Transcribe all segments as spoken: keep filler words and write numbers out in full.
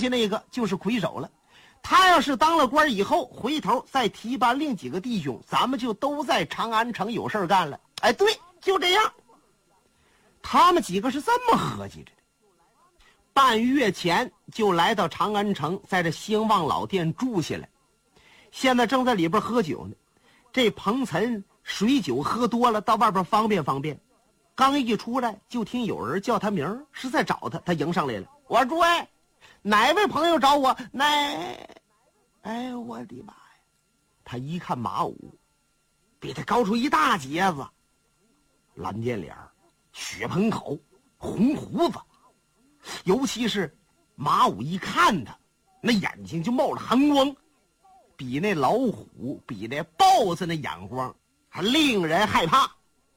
下那个就是魁首了。他要是当了官以后，回头再提拔另几个弟兄，咱们就都在长安城有事干了。哎，对，就这样。他们几个是这么合计着的。半月前就来到长安城，在这兴旺老店住下来，现在正在里边喝酒呢。这彭岑水酒喝多了，到外边方便方便，刚一出来就听有人叫他名，是在找他。他迎上来了，我说诸位，哪位朋友找我？那，哎，我的妈呀！他一看马武，比他高出一大截子，蓝尖脸，血盆口，红胡子，尤其是马武一看他，那眼睛就冒了寒光，比那老虎，比那豹子那眼光还令人害怕。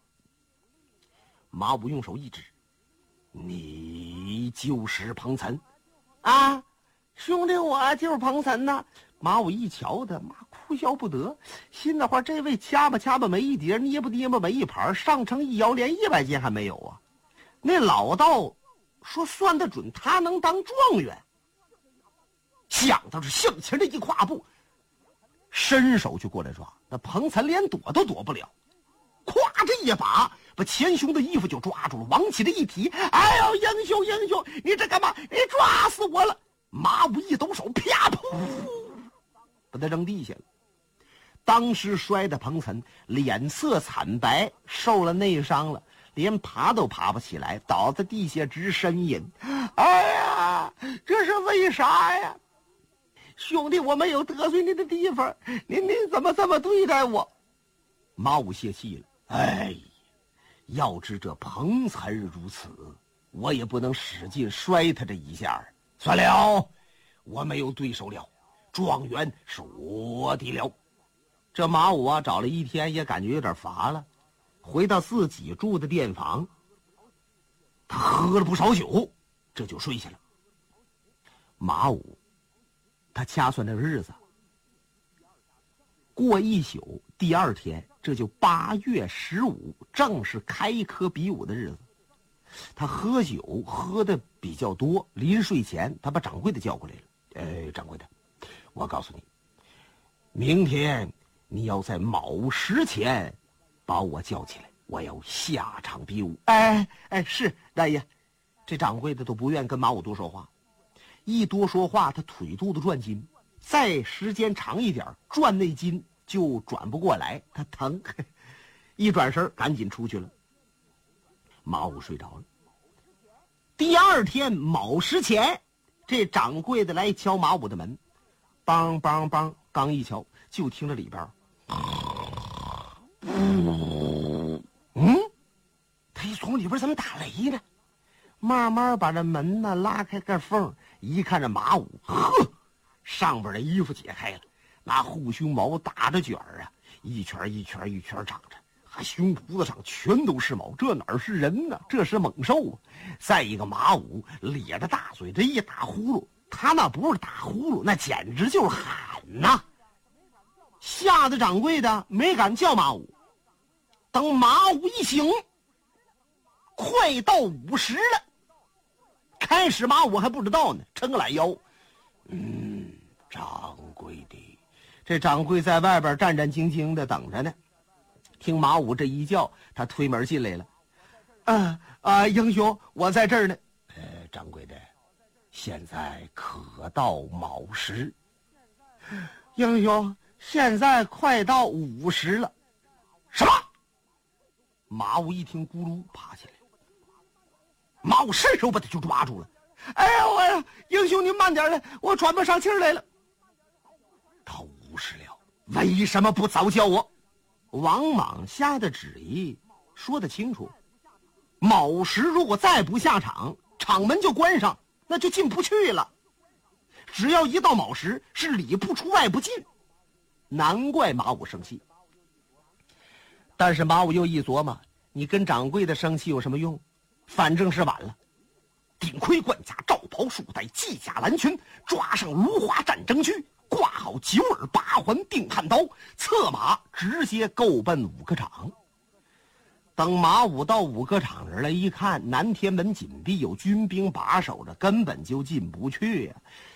马武用手一指，你就是彭岑啊，兄弟，我就是彭岑呐。马武一瞧他，妈哭笑不得，心里话这位掐吧掐吧没一碟，捏吧捏吧没一盘，上称一摇连一百斤还没有啊。那老道说算得准他能当状元，想到是向前的一跨步，伸手就过来抓，那彭岑连躲都躲不了，咵这一把把前胸的衣服就抓住了，往起来一提，哎呦，英雄英雄，你这干嘛？你抓死我了！马武一抖手，啪噗，把他扔地下了。当时摔的彭岑脸色惨白，受了内伤了，连爬都爬不起来，倒在地下直呻吟。哎呀，这是为啥呀？兄弟，我没有得罪你的地方，您您怎么这么对待我？马武泄气了，哎，要知这彭岑如此，我也不能使劲摔他这一下。算了，我没有对手了，状元是我的了。这马武啊，找了一天也感觉有点乏了，回到自己住的店房，他喝了不少酒，这就睡下了。马武他掐算这个日子，过一宿，第二天这就八月十五，正是开科比武的日子。他喝酒喝的比较多，临睡前他把掌柜的叫过来了。哎，掌柜的，我告诉你，明天你要在卯时前把我叫起来，我要下场比武。哎哎，是大爷。这掌柜的都不愿跟马武多说话，一多说话他腿肚子转筋，再时间长一点转那筋就转不过来，他疼。一转身赶紧出去了。马武睡着了。第二天卯时前，这掌柜的来敲马武的门，梆梆梆，刚一敲就听着里边，嗯，他一从里边怎么打雷呢？慢慢把这门呢拉开个缝，一看这马武，呵，上边的衣服解开了，那护胸毛打着卷儿啊，一圈一圈一圈长着，胸脯子上全都是毛，这哪是人呢？这是猛兽啊！再一个马武咧着大嘴，这一打呼噜，他那不是打呼噜，那简直就是喊呐！吓得掌柜的没敢叫马武。等马武一醒，快到午时了。开始马武还不知道呢，抻个懒腰，嗯，掌柜的，这掌柜在外边战战兢兢的等着呢。听马武这一叫，他推门进来了。啊啊，英雄，我在这儿呢。呃，掌柜的，现在可到卯时。英雄，现在快到午时了。什么？马武一听，咕噜爬起来。马武伸手把他就抓住了。哎呀，我英雄，您慢点来，我喘不上气来了。到午时了，为什么不早叫我？王莽下的旨意说得清楚，卯时如果再不下场，场门就关上，那就进不去了。只要一到卯时，是里不出外不进。难怪马武生气。但是马武又一琢磨，你跟掌柜的生气有什么用？反正是晚了。顶盔贯甲，罩袍束带，系甲蓝裙，抓上芦花战争靴，挂好九耳八环定汉刀，策马直接够奔五个场。等马武到五个场这儿来一看，南天门紧闭，有军兵把守着，根本就进不去呀、啊。